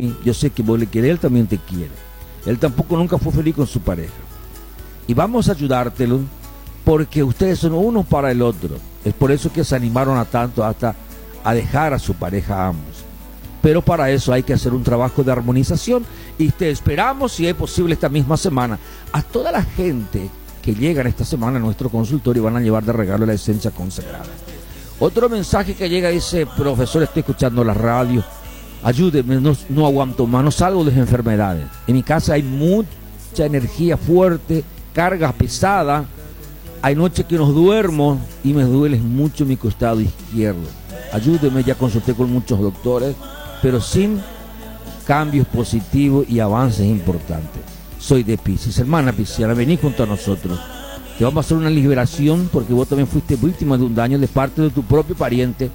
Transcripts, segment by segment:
mí, yo sé que vos le querés, él también te quiere. Él tampoco nunca fue feliz con su pareja. Y vamos a ayudártelo porque ustedes son uno para el otro. Es por eso que se animaron a tanto hasta a dejar a su pareja ambos. Pero para eso hay que hacer un trabajo de armonización y te esperamos, si es posible, esta misma semana. A toda la gente que llegan esta semana a nuestro consultorio van a llevar de regalo la esencia consagrada. Otro mensaje que llega dice: profesor, estoy escuchando la radio, ayúdeme, no aguanto más, no salgo de las enfermedades. En mi casa hay mucha energía fuerte, carga pesada, hay noches que no duermo y me duele mucho mi costado izquierdo. Ayúdeme, ya consulté con muchos doctores, pero sin cambios positivos y avances importantes. Soy de Piscis. Hermana pisciana, vení junto a nosotros. Te vamos a hacer una liberación porque vos también fuiste víctima de un daño de parte de tu propio pariente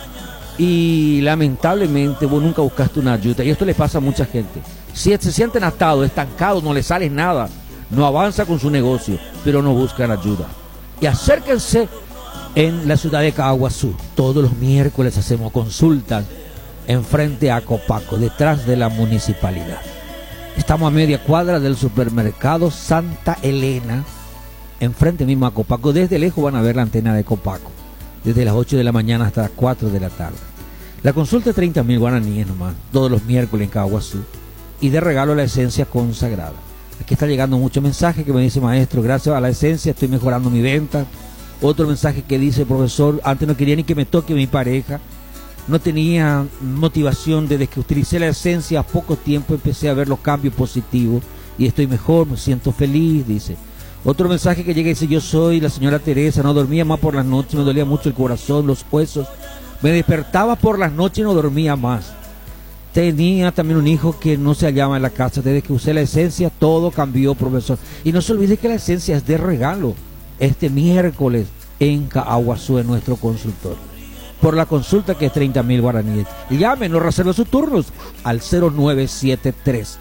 y lamentablemente vos nunca buscaste una ayuda, y esto le pasa a mucha gente. Si se sienten atados, estancados, no les sale nada, no avanza con su negocio, pero no buscan ayuda. Y acérquense en la ciudad de Caguazú. Todos los miércoles hacemos consultas enfrente a Copaco, detrás de la municipalidad. Estamos a media cuadra del supermercado Santa Elena, enfrente mismo a Copaco. Desde lejos van a ver la antena de Copaco, desde las 8 de la mañana hasta las 4 de la tarde. La consulta es 30.000 guaraníes nomás, todos los miércoles en Caguazú. Y de regalo la esencia consagrada. Aquí está llegando mucho mensaje que me dice: maestro, gracias a la esencia estoy mejorando mi venta. Otro mensaje que dice: profesor, antes no quería ni que me toque mi pareja, no tenía motivación, desde que utilicé la esencia a poco tiempo empecé a ver los cambios positivos y estoy mejor, me siento feliz, dice. Otro mensaje que llega y dice: yo soy la señora Teresa, no dormía más por las noches, me dolía mucho el corazón, los huesos, me despertaba por las noches y no dormía más. Tenía también un hijo que no se hallaba en la casa, desde que usé la esencia todo cambió, profesor. Y no se olvide que la esencia es de regalo, este miércoles en Caguazú, en nuestro consultorio, por la consulta que es 30.000 guaraníes. Llamen o reserven sus turnos al 0973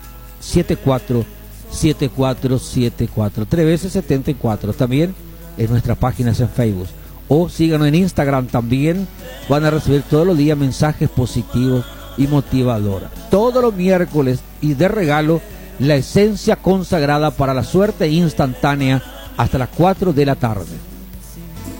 747474, 3 veces 74. También en nuestras páginas en Facebook o síganos en Instagram. También van a recibir todos los días mensajes positivos y motivadores. Todos los miércoles y de regalo la esencia consagrada para la suerte instantánea hasta las 4 de la tarde.